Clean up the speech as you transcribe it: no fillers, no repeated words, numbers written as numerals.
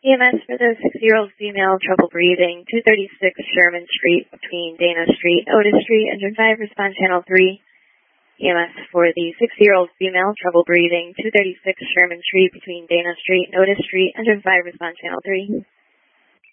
EMS for the 6-year-old female, trouble breathing, 236 Sherman Street between Dana Street, Otis Street, engine 5, respond channel 3. EMS for the 6-year-old female, trouble breathing, 236 Sherman Street between Dana Street and Otis Street, engine 5, respond channel 3.